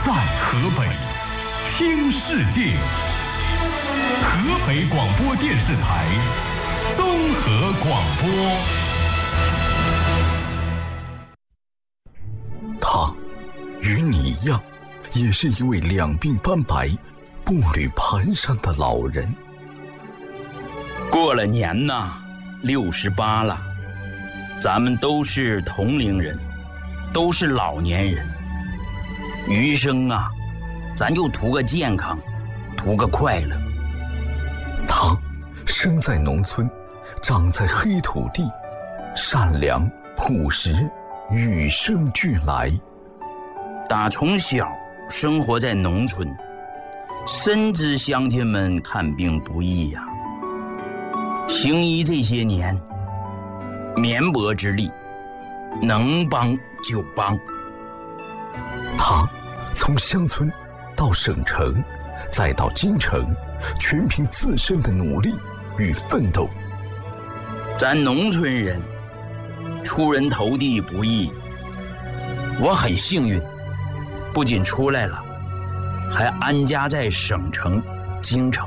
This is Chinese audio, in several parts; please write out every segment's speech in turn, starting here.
在河北听世界，河北广播电视台综合广播。 他与你一样，也是一位两鬓斑白、步履蹒跚的老人。 过了年呐，68了，咱们都是同龄人，都是老年人。余生啊，咱就图个健康，图个快乐。 他生在农村，长在黑土地，善良朴实，与生俱来。 打从小生活在农村，深知乡亲们看病不易呀。行医这些年，绵薄之力，能帮就帮。 他从乡村到省城，再到京城，全凭自身的努力与奋斗。 咱农村人出人头地不易，我很幸运，不仅出来了，还安家在省城京城。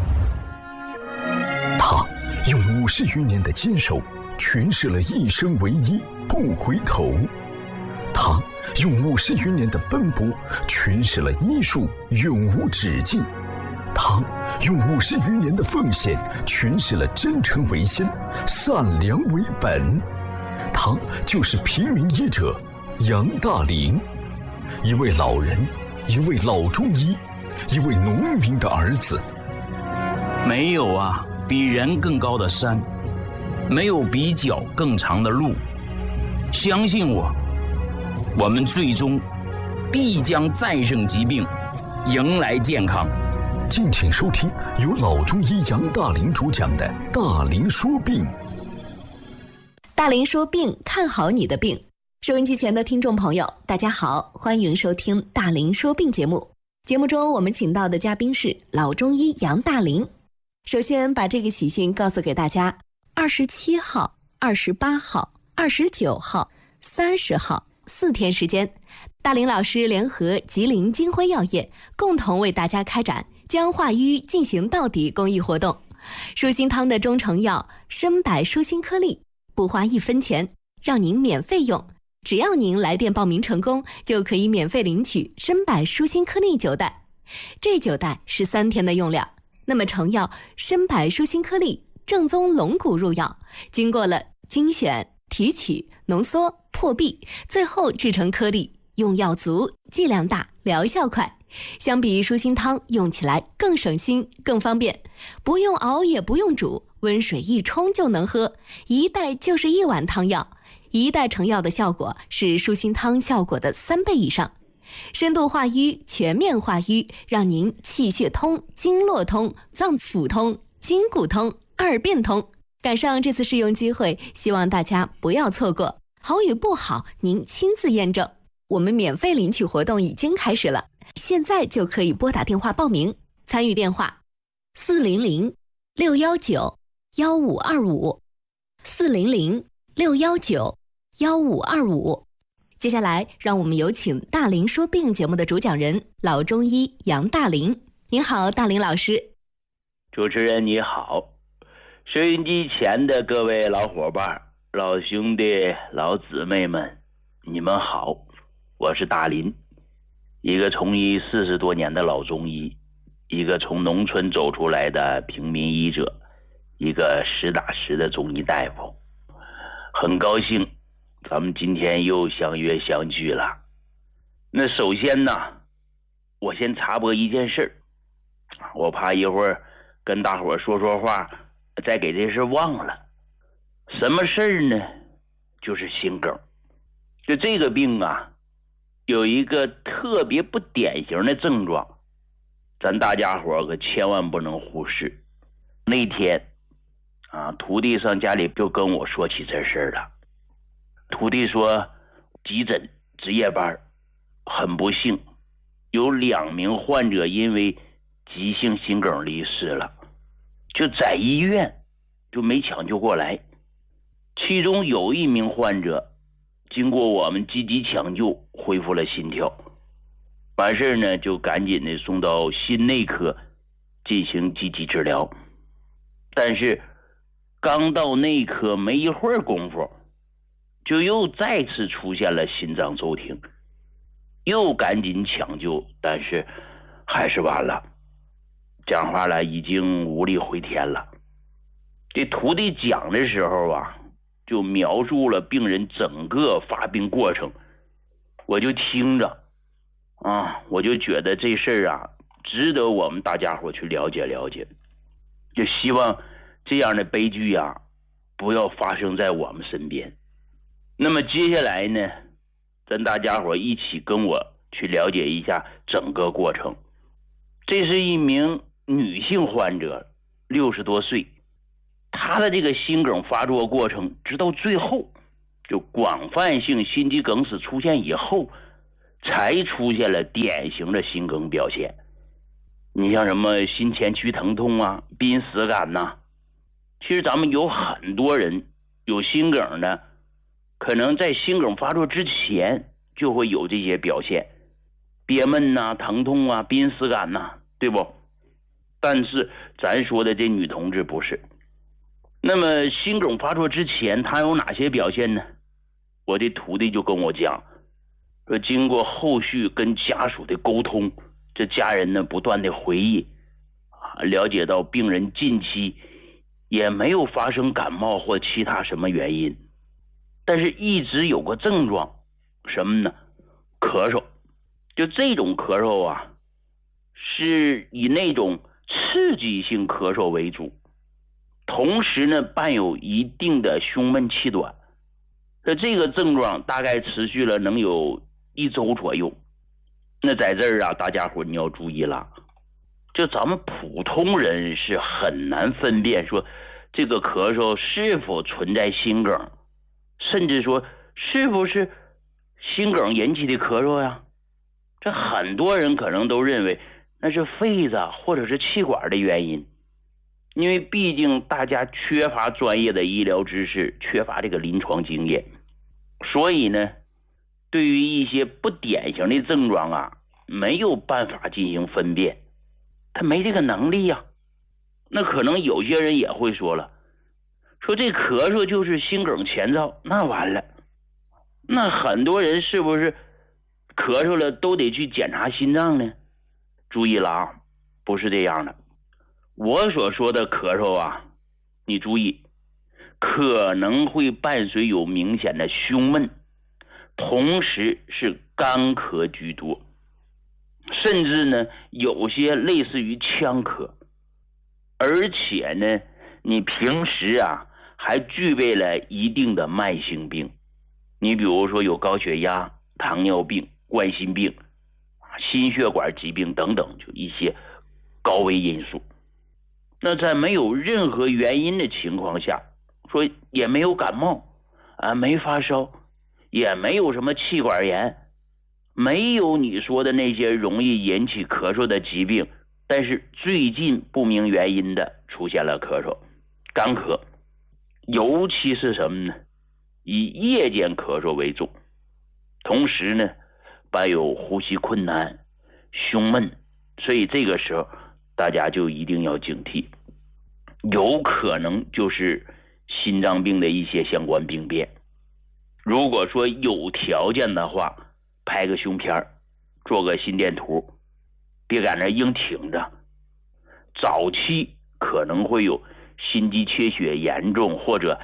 他用50余年的坚守诠释了一生为一，不回头。他用50余年的奔波诠释了医术永无止境。他用50余年的奉献诠释了真诚为先，善良为本。他就是平民医者杨大林，一位老人，一位老中医，一位农民的儿子。 没有啊比人更高的山，没有比脚更长的路。相信我，我们最终必将战胜疾病，迎来健康。 敬请收听由老中医杨大林主讲的《大林说病》。 大林说病，看好你的病。收音机前的听众朋友，大家好，欢迎收听《大林说病》节目。节目中我们请到的嘉宾是老中医杨大林。首先把这个喜讯告诉给大家：27号、28号、29号、30号4天时间，大林老师联合吉林金辉药业共同为大家开展将化瘀进行到底公益活动。舒心汤的中成药参柏舒心颗粒，不花1分钱，让您免费用。只要您来电报名成功，就可以免费领取参柏舒心颗粒9袋。这9袋是3天的用量。那么成药参柏舒心颗粒正宗龙骨入药，经过了精选、提取、浓缩、破壁，最后制成颗粒，用药足，剂量大，疗效快。相比舒心汤，用起来更省心更方便，不用熬也不用煮，温水一冲就能喝，一袋就是1碗汤药。1袋成药的效果是舒心汤效果的3倍以上，深度化瘀，全面化瘀，让您气血通，经络通，脏腑通，筋骨通，2便通。赶上这次试用机会，希望大家不要错过。好与不好，您亲自验证。我们免费领取活动已经开始了，现在就可以拨打电话报名。参与电话400-619-1525 400-619-1525。接下来让我们有请大林说病节目的主讲人老中医杨大林。您好，大林老师。 主持人你好，收音机前的各位老伙伴、老兄弟、老姊妹们，你们好，我是大林，一个从医40多年的老中医，一个从农村走出来的平民医者，一个实打实的中医大夫。很高兴咱们今天又相约相聚了。那首先呢，我先插播一件事，我怕一会儿跟大伙说话再给这事忘了。什么事呢？就是心梗。就这个病啊，有一个特别不典型的症状，咱大家伙可千万不能忽视。那天徒弟上家里就跟我说起这事了。徒弟说急诊值夜班，很不幸有2名患者因为急性心梗离世了，就在医院就没抢救过来。其中有1名患者经过我们积极抢救恢复了心跳， 完事呢就赶紧的送到心内科进行积极治疗。但是刚到内科没一会儿功夫，就又再次出现了心脏骤停，又赶紧抢救，但是还是晚了，讲话了已经无力回天了。这徒弟讲的时候啊，就描述了病人整个发病过程，我就听着啊，我就觉得这事儿啊值得我们大家伙去了解了解，就希望这样的悲剧啊不要发生在我们身边。那么接下来呢，咱大家伙一起跟我去了解一下整个过程。这是一名女性患者，60多岁，她的这个心梗发作过程直到最后，就广泛性心肌梗死出现以后，才出现了典型的心梗表现。你像什么心前区疼痛啊、濒死感呐，其实咱们有很多人有心梗的，可能在心梗发作之前就会有这些表现，憋闷呐、疼痛啊、濒死感呐，对不？但是咱说的这女同志不是。那么心梗发作之前她有哪些表现呢？我的徒弟就跟我讲说，经过后续跟家属的沟通，这家人呢不断的回忆了解到病人近期也没有发生感冒或其他什么原因，但是一直有个症状，什么呢？咳嗽。就这种咳嗽啊，是以那种刺激性咳嗽为主，同时呢伴有一定的胸闷气短。这个症状大概持续了能有1周左右。那在这儿啊，大家伙你要注意了，就咱们普通人是很难分辨说这个咳嗽是否存在心梗，甚至说是不是心梗引起的咳嗽呀。这很多人可能都认为那是肺子或者是气管的原因，因为毕竟大家缺乏专业的医疗知识，缺乏这个临床经验，所以呢对于一些不典型的症状啊，没有办法进行分辨，他没这个能力呀。那可能有些人也会说了，说这咳嗽就是心梗前兆，那完了，那很多人是不是咳嗽了都得去检查心脏呢？注意了啊，不是这样的。我所说的咳嗽啊，你注意，可能会伴随有明显的胸闷，同时是干咳居多，甚至呢有些类似于呛咳，而且呢你平时啊还具备了一定的慢性病，你比如说有高血压、糖尿病、冠心病、心血管疾病等等，就一些高危因素。那在没有任何原因的情况下，说也没有感冒啊，没发烧，也没有什么气管炎，没有你说的那些容易引起咳嗽的疾病，但是最近不明原因的出现了咳嗽、干咳，尤其是什么呢？以夜间咳嗽为重，同时呢伴有呼吸困难、胸闷，所以这个时候大家就一定要警惕，有可能就是心脏病的一些相关病变。如果说有条件的话，拍个胸片，做个心电图，别在那硬挺着。早期可能会有心肌缺血严重或者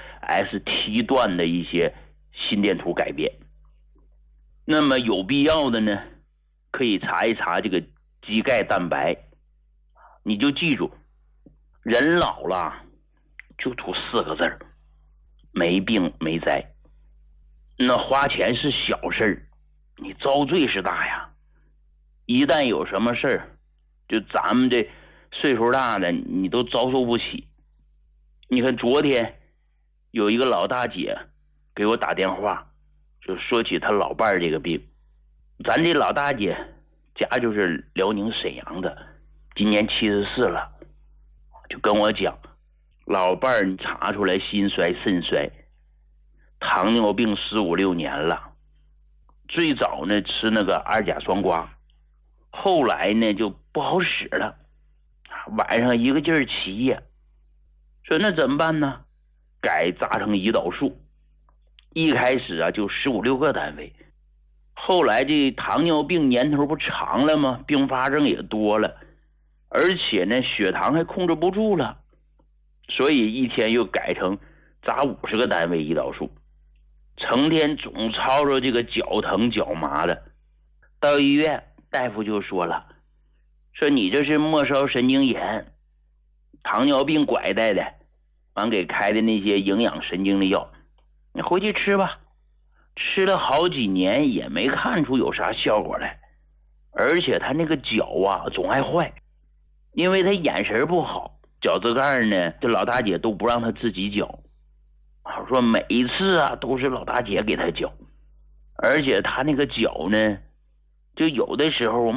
ST 段的一些心电图改变。那么有必要的呢，可以查一查这个肌钙蛋白。你就记住，人老了就图4个字，没病没灾。那花钱是小事，你遭罪是大呀。一旦有什么事，就咱们这岁数大的你都遭受不起。你看昨天有一个老大姐给我打电话，就说起她老伴儿这个病。咱这老大姐家就是辽宁沈阳的，今年74了，就跟我讲，老伴儿查出来心衰肾衰，糖尿病15、16年了，最早呢吃那个2甲双胍， 后来呢就不好使了，晚上一个劲儿起夜。说那怎么办呢？改扎成胰岛素。一开始啊就15、16个单位，后来这糖尿病年头不长了吗？并发症也多了，而且呢血糖还控制不住了，所以一天又改成扎50个单位胰岛素。成天总吵着这个脚疼脚麻的，到医院大夫就说了，说你这是末梢神经炎，糖尿病拐带的，完给开的那些营养神经的药，你回去吃吧。吃了好几年也没看出有啥效果来，而且他那个脚啊总爱坏，因为他眼神不好，脚趾盖呢这老大姐都不让他自己绞，说每一次啊都是老大姐给他绞，而且他那个脚呢就有的时候